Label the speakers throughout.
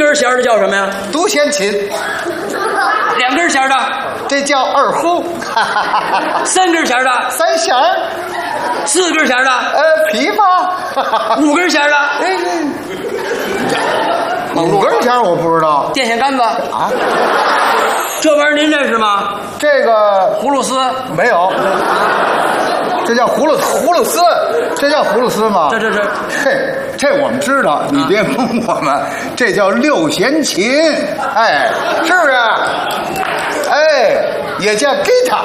Speaker 1: 根弦的叫什么呀？
Speaker 2: 独弦琴。
Speaker 1: 2根弦的，
Speaker 2: 这叫二胡。
Speaker 1: 3根弦的
Speaker 2: 3弦。
Speaker 1: 4根弦的
Speaker 2: 琵琶。
Speaker 1: 5根弦的
Speaker 2: 5根弦我不知道。
Speaker 1: 电线杆子
Speaker 2: 啊，
Speaker 1: 这玩意儿您认识吗？
Speaker 2: 这个
Speaker 1: 葫芦丝
Speaker 2: 没有。这叫葫芦丝，这叫葫芦丝吗？这我们知道，你别蒙我们，这叫6弦琴，哎，是不是？哎，也叫 guitar。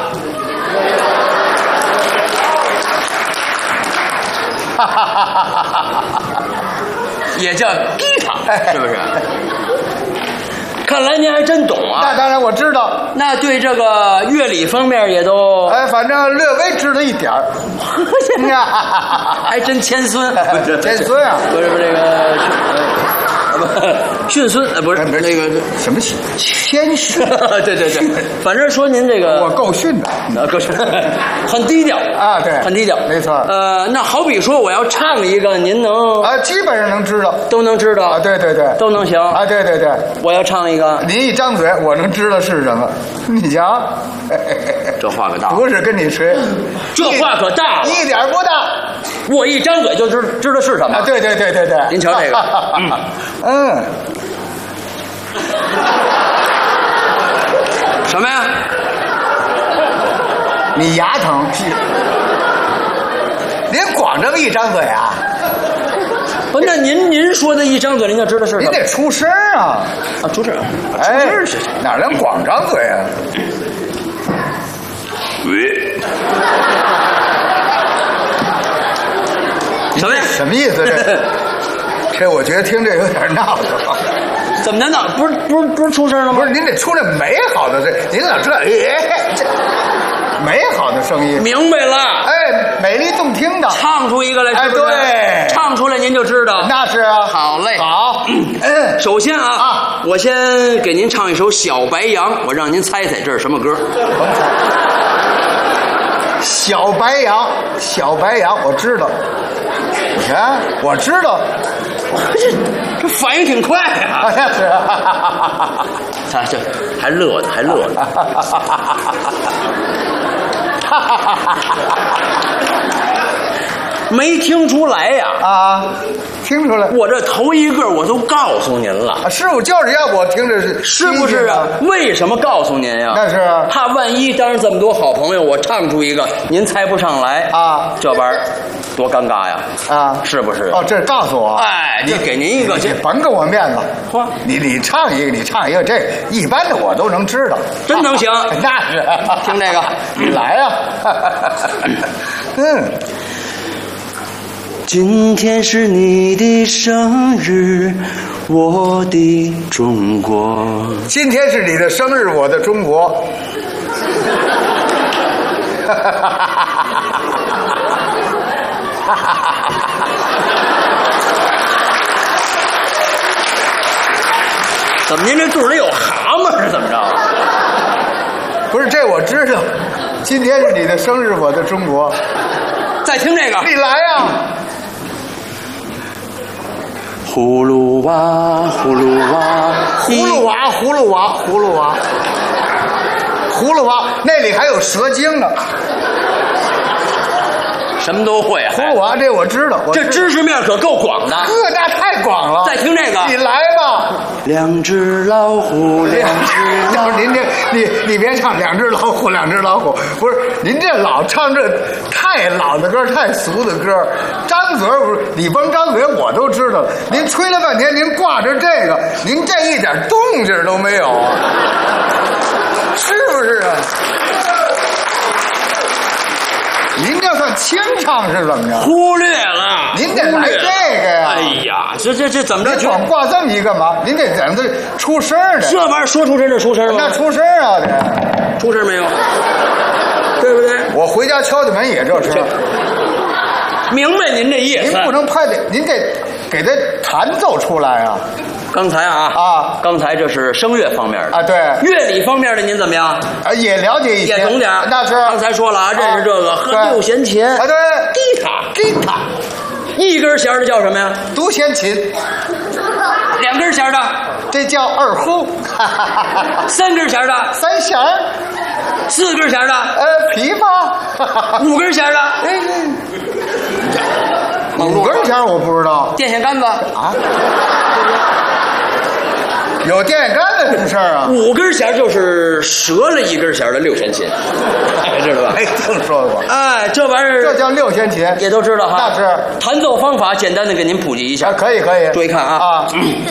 Speaker 1: 也叫吉他，是不是？看来您还真懂啊！
Speaker 2: 那当然我知道。
Speaker 1: 那对这个乐理方面也都
Speaker 2: 反正略微知道一点儿。
Speaker 1: 还真谦孙，
Speaker 2: 谦孙啊？
Speaker 1: 不是这个。训孙不是那个
Speaker 2: 什么谦逊？
Speaker 1: 对，反正说您这个
Speaker 2: 我够逊的，
Speaker 1: 够逊，很低调
Speaker 2: 啊，对，
Speaker 1: 很低调，
Speaker 2: 没错。
Speaker 1: 那好比说我要唱一个，您能
Speaker 2: 基本上能知道，
Speaker 1: 都能知道
Speaker 2: 啊，对，
Speaker 1: 都能行
Speaker 2: 啊，对，
Speaker 1: 我要唱一个，
Speaker 2: 您一张嘴，我能知道是什么，你瞧，
Speaker 1: 这话可大，
Speaker 2: 不是跟你吹，
Speaker 1: 这话可大了，
Speaker 2: 一点不大，
Speaker 1: 我一张嘴就知道是什么，
Speaker 2: 啊，对，
Speaker 1: 您瞧这个，什么呀？
Speaker 2: 你牙疼？您光这么一张嘴啊？
Speaker 1: 不，那您说的一张嘴，您就知道是什么？
Speaker 2: 您得出声啊！
Speaker 1: 啊，出声，
Speaker 2: 出声是哪能光张嘴啊？
Speaker 1: 什么呀？
Speaker 2: 什么意思？这我觉得听这有点闹腾。
Speaker 1: 怎么的闹？不是出声了吗？
Speaker 2: 不是，您得出来美好的声，您老这美好的声音。
Speaker 1: 明白了。
Speaker 2: 哎，美丽动听的，
Speaker 1: 唱出一个来，
Speaker 2: 哎，
Speaker 1: 是不是？
Speaker 2: 对，
Speaker 1: 唱出来您就知道。
Speaker 2: 那是啊。
Speaker 1: 好嘞，
Speaker 2: 好。
Speaker 1: 首先啊，我先给您唱一首《小白杨》，我让您猜猜这是什么歌。
Speaker 2: 小白杨，小白杨，我知道。你看，我知道。
Speaker 1: 这反应挺快呀！
Speaker 2: 是啊，
Speaker 1: 他这还乐呢，还乐呢。没听出来呀？
Speaker 2: 啊，听出来。
Speaker 1: 我这头一个我都告诉您了。
Speaker 2: 师傅就是要我听着
Speaker 1: 是不是啊？为什么告诉您呀？
Speaker 2: 那是
Speaker 1: 怕万一当着这么多好朋友，我唱出一个您猜不上来
Speaker 2: 啊，
Speaker 1: 这玩意儿多尴尬呀！啊，是不是？
Speaker 2: 哦，这告诉我。
Speaker 1: 哎，你给您一个，
Speaker 2: 你甭给我面子。
Speaker 1: 嚯，
Speaker 2: 你唱一个，你唱一个，这一般的我都能知道。
Speaker 1: 真能行？
Speaker 2: 那是。
Speaker 1: 听这个，
Speaker 2: 你来呀。
Speaker 1: 今天是你的生日，我的中国。
Speaker 2: 今天是你的生日，我的中国。
Speaker 1: 怎么您这肚里有蛤蟆是怎么着？
Speaker 2: 不是，这我知道。今天是你的生日，我的中国。
Speaker 1: 再听这个，
Speaker 2: 你来呀。
Speaker 1: 葫芦娃，葫芦娃，
Speaker 2: 葫芦娃，葫芦娃，葫芦娃，葫芦娃，那里还有蛇精呢。
Speaker 1: 什么都会啊！
Speaker 2: 葫芦娃，这我知道。
Speaker 1: 这知识面可够广的。
Speaker 2: 那太广了。
Speaker 1: 再听这个，
Speaker 2: 你来吧。
Speaker 1: 两只老虎，两只老虎。
Speaker 2: 你别唱两只老虎，两只老虎。不是，您这老唱这太老的歌，太俗的歌。张嘴不是，你甭张嘴，我都知道了。您吹了半天，您挂着这个，您这一点动静都没有，是不是啊？您这算清唱是怎么着？
Speaker 1: 忽略了，
Speaker 2: 您得来这个呀！
Speaker 1: 哎呀，这怎么着？
Speaker 2: 您光挂这么一干嘛？您得等着出声的。
Speaker 1: 这玩意儿说出声就出声了。
Speaker 2: 那出声啊，得
Speaker 1: 出声没有？对不对？
Speaker 2: 我回家敲敲门也这声。
Speaker 1: 明白您这意思。
Speaker 2: 您不能拍的，您得给它弹奏出来啊。
Speaker 1: 刚才刚才这是声乐方面的
Speaker 2: 啊，对，
Speaker 1: 乐理方面的您怎么样？
Speaker 2: 也了解一些，
Speaker 1: 也懂点。
Speaker 2: 那是
Speaker 1: 刚才说了啊，认识这个和六弦琴
Speaker 2: 啊，对，
Speaker 1: 吉他，一根弦的叫什么呀？
Speaker 2: 独弦琴。
Speaker 3: 2根弦的，
Speaker 2: 这叫二胡。
Speaker 3: 3根弦的
Speaker 2: 3弦
Speaker 3: ，4根弦的，
Speaker 2: 琵琶。
Speaker 3: 5根弦的，
Speaker 2: 5根弦我不知道
Speaker 3: 电线杆子
Speaker 2: 啊。有电线杆子什么事儿啊
Speaker 3: ？5根弦就是折了1根弦的6弦琴，知道吧？
Speaker 2: 没听说过。
Speaker 3: 哎，这玩意儿
Speaker 2: 这叫6弦琴，
Speaker 3: 也都知道哈。
Speaker 2: 那是
Speaker 3: 弹奏方法，简单的给您普及一下。
Speaker 2: 可以可以。
Speaker 3: 注意看啊。
Speaker 2: 啊。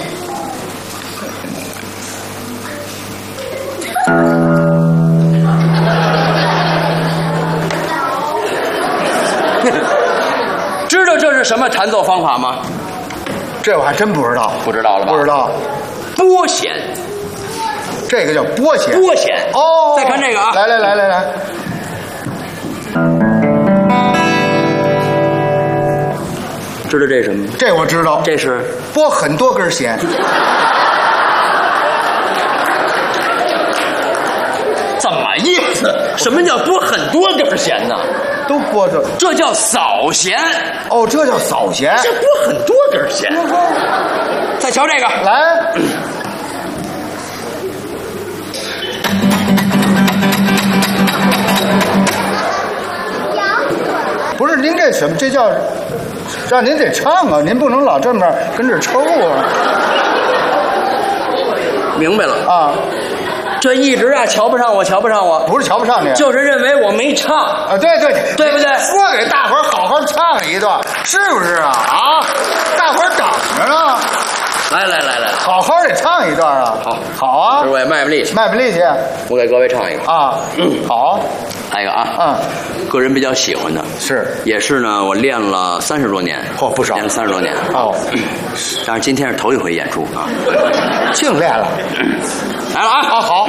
Speaker 3: 知道这是什么弹奏方法吗？
Speaker 2: 这我还真不知道。
Speaker 3: 不知道了吧？
Speaker 2: 不知道。
Speaker 3: 拨弦，
Speaker 2: 这个叫拨弦。
Speaker 3: 拨弦。
Speaker 2: 哦。
Speaker 3: 再看这个啊。
Speaker 2: 来。
Speaker 3: 知道这是什么吗？
Speaker 2: 这我知道。
Speaker 3: 这是
Speaker 2: 拨很多根弦。
Speaker 3: 怎么意思？什么叫拨很多根弦呢？
Speaker 2: 都拨着。
Speaker 3: 这叫扫弦。
Speaker 2: 哦，这叫扫弦。
Speaker 3: 这拨很多根弦。再瞧这个，
Speaker 2: 来。不是您这什么？这叫让您得唱啊！您不能老这么跟这抽啊！
Speaker 3: 明白了
Speaker 2: 啊！
Speaker 3: 这一直啊瞧不上我，瞧不上我，
Speaker 2: 不是瞧不上你，
Speaker 3: 就是认为我没唱
Speaker 2: 啊！对
Speaker 3: 不对？
Speaker 2: 说给大伙儿好好唱一段，是不是啊？啊！大伙儿等着呢。
Speaker 3: 来，
Speaker 2: 好好得唱一段啊！好啊！
Speaker 3: 我也卖力气，
Speaker 2: 我
Speaker 3: 给各位唱一个
Speaker 2: 啊！好，
Speaker 3: 来一个啊！个人比较喜欢的，也是呢，我练了30多年，
Speaker 2: 不少，
Speaker 3: 练了30多年
Speaker 2: 哦。
Speaker 3: 但是今天是头一回演出啊，
Speaker 2: 净练了。
Speaker 3: 来了啊！
Speaker 2: 好。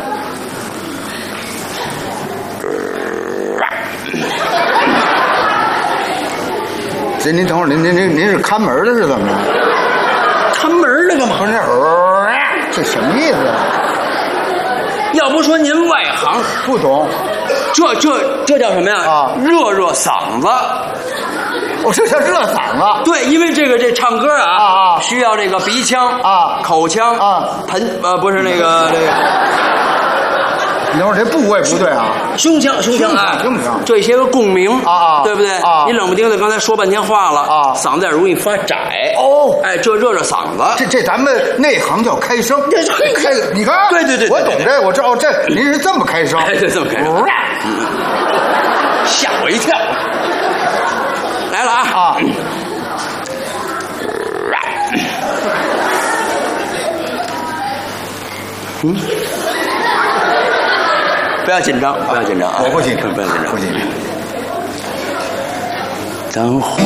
Speaker 2: 您等会儿，您是看门的是怎么着？
Speaker 3: 看门的干嘛？
Speaker 2: 不是，这什么意思啊？
Speaker 3: 要不说您外行，
Speaker 2: 不懂。
Speaker 3: 这叫什么呀？
Speaker 2: 啊，
Speaker 3: 热嗓子。
Speaker 2: 这叫热嗓子。
Speaker 3: 对，因为这唱歌啊，需要这个鼻腔
Speaker 2: 啊、
Speaker 3: 口腔
Speaker 2: 啊、
Speaker 3: 不是那个这个。
Speaker 2: 你等会儿这部位不对啊，
Speaker 3: 胸腔啊，这些个共鸣
Speaker 2: 啊，
Speaker 3: 对不对？
Speaker 2: 啊，
Speaker 3: 你冷不丁的刚才说半天话了
Speaker 2: 啊，
Speaker 3: 嗓子眼容易发窄
Speaker 2: 哦。
Speaker 3: 哎，这热嗓子，
Speaker 2: 这咱们内行叫开声，开，你看，
Speaker 3: 对，
Speaker 2: 我懂这，我知道这您是这么开声，
Speaker 3: 哎，对，这么开声，吓我一跳。来了啊！不要紧张，啊！
Speaker 2: 我不紧张，
Speaker 3: 不要紧张。
Speaker 2: 不紧张。
Speaker 3: 当